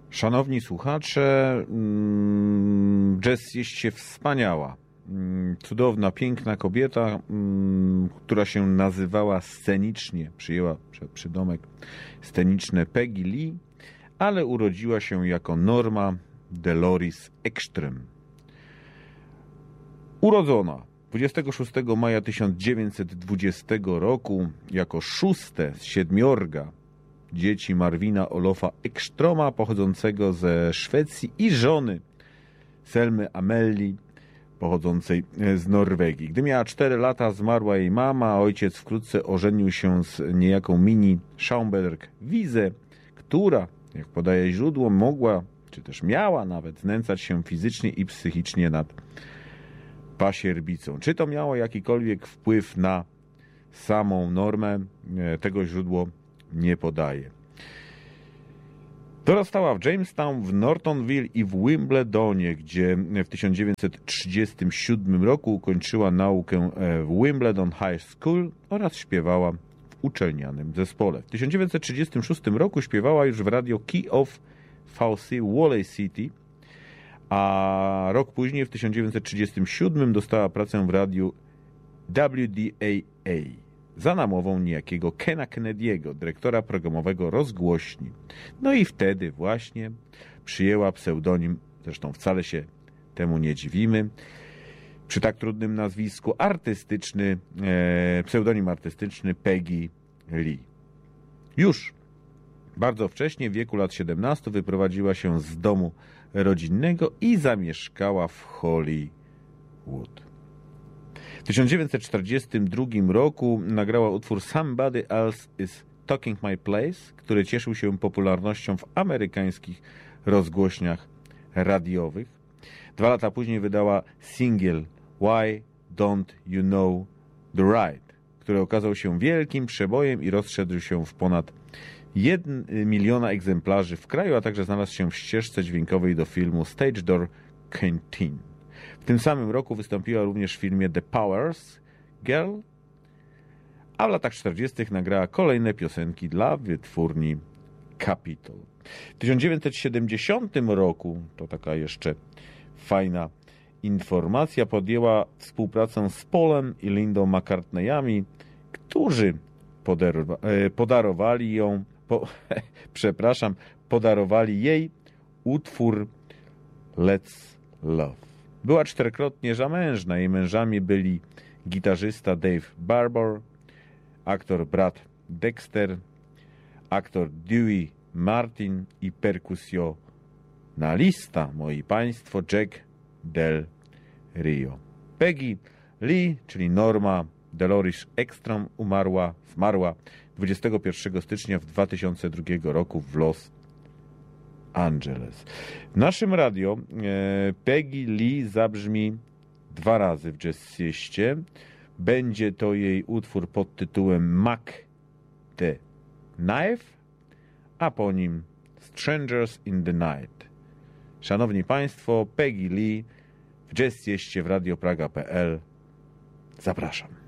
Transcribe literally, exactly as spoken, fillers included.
Szanowni słuchacze, Jess jest się wspaniała, cudowna, piękna kobieta, która się nazywała scenicznie, przyjęła przydomek sceniczny Peggy Lee, ale urodziła się jako Norma Deloris Ekström. Urodzona dwudziestego szóstego maja tysiąc dziewięćset dwudziestego roku jako szóste z siedmiorga dzieci Marvina Olofa Ekströma pochodzącego ze Szwecji i żony Selmy Amelii pochodzącej z Norwegii. Gdy miała cztery lata, zmarła jej mama, a ojciec wkrótce ożenił się z niejaką Mini Schaumburg-Wiese, która, jak podaje źródło, mogła, czy też miała nawet znęcać się fizycznie i psychicznie nad pasierbicą. Czy to miało jakikolwiek wpływ na samą Normę? Tego źródło nie podaje. Dorastała w Jamestown, w Nortonville i w Wimbledonie, gdzie w tysiąc dziewięćset trzydziestym siódmym roku ukończyła naukę w Wimbledon High School oraz śpiewała w uczelnianym zespole. W tysiąc dziewięćset trzydziestym szóstym roku śpiewała już w radio Key of V C Valley City, a rok później, w tysiąc dziewięćset trzydziestym siódmym, dostała pracę w radiu W D A A za namową niejakiego Kena Kennedy'ego, dyrektora programowego rozgłośni. No i wtedy właśnie przyjęła pseudonim, zresztą wcale się temu nie dziwimy, przy tak trudnym nazwisku, artystyczny, e, pseudonim artystyczny Peggy Lee. Już bardzo wcześnie, w wieku lat siedemnastu, wyprowadziła się z domu rodzinnego i zamieszkała w Hollywood. W tysiąc dziewięćset czterdziestym drugim roku nagrała utwór Somebody Else Is Taking My Place, który cieszył się popularnością w amerykańskich rozgłośniach radiowych. Dwa lata później wydała singiel Why Don't You Know The Right, który okazał się wielkim przebojem i rozszedł się w ponad jeden miliona egzemplarzy w kraju, a także znalazł się w ścieżce dźwiękowej do filmu Stage Door Canteen. W tym samym roku wystąpiła również w filmie The Powers Girl, a w latach czterdziestych nagrała kolejne piosenki dla wytwórni Capitol. W tysiąc dziewięćset siedemdziesiątym roku, to taka jeszcze fajna informacja, podjęła współpracę z Paulem i Lindą McCartneyami, którzy podarowali, podarowali ją, po, przepraszam, podarowali jej utwór Let's Love. Była czterokrotnie zamężna. Jej mężami byli gitarzysta Dave Barbour, aktor Brad Dexter, aktor Dewey Martin i perkusjonalista, moi państwo, Jack Del Rio. Peggy Lee, czyli Norma Deloris Ekström, umarła, zmarła dwudziestego pierwszego stycznia w dwa tysiące drugiego roku w Los Angeles. W naszym radio e, Peggy Lee zabrzmi dwa razy w jazziście. Będzie to jej utwór pod tytułem Mac the Knife, a po nim Strangers in the Night. Szanowni Państwo, Peggy Lee w jazziście w Radio Praga kropka p l. Zapraszam.